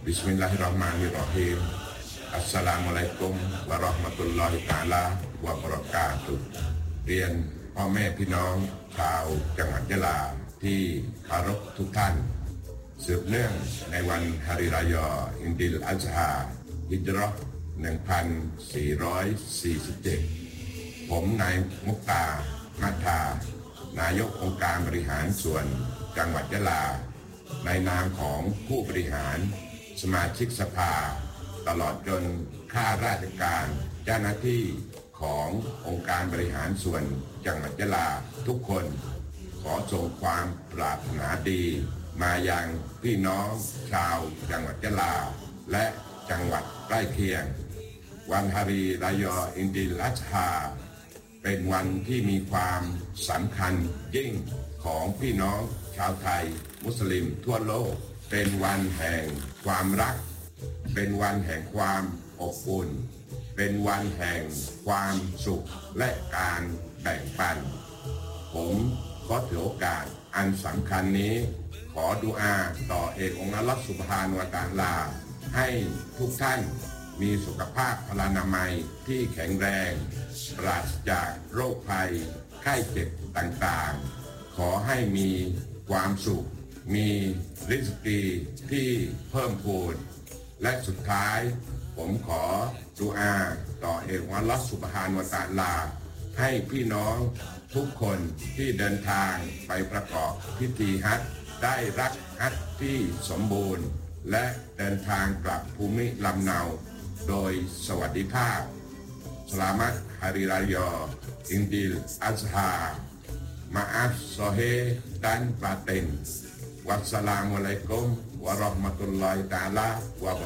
Bismillahirrahmanirrahim. Assalamualaikum warahmatullahi ta'ala wa barakatuh เรียนพ่อแม่พี่น้องชาวจังหวัดยะลาที่เคารพทุกท่านสืบเนื่องในวันฮาริรายออินดิลอัซฮาฮิจเราะห์1447ผมนายมุกตามัทธานายกองค์การบริหารส่วนจังหวัดยะลาในนามของผู้บริหารสมาชิกสภาตลอดจนข้าราชการเจ้าหน้าที่ขององค์การบริหารส่วนจังหวัดยะลาทุกคนขอส่งความปรารถนาดีมายังพี่น้องชาวจังหวัดยะลาและจังหวัดใกล้เคียงวันฮาริรายออินดิลอัซฮาเป็นวันที่มีความสำคัญยิ่งของพี่น้องชาวไทยมุสลิมทั่วโลกเป็นวันแห่งความรักเป็นวันแห่งความอบอุ่นเป็นวันแห่งความสุขและการแบ่งปันผมขอถือโอกาสอันสำคัญนี้ขอดุอาต่อเอกองค์อัลเลาะห์ซุบฮานะฮูวะตะอาลาให้ทุกท่านมีสุขภาพพลานามัยที่แข็งแรงปราศจากโรคภัยไข้เจ็บต่างๆขอให้มีความสุขมีริสกีที่เพิ่มพูนและสุดท้ายผมขอดุอาต่อเอกอัลเลาะห์ซุบฮานะฮูวะตะอาลาให้พี่น้องทุกคนที่เดินทางไปประกอบพิธีฮัจญ์ได้รับฮัจญ์ที่สมบูรณ์และเดินทางกลับภูมิลำเนาโดยสวัสดิภาพสลามัตฮาริรายออินดิลอัซฮามาอัฟซอเฮdan batin. Wassalamualaikum warahmatullahi ta'ala wabarakatuh.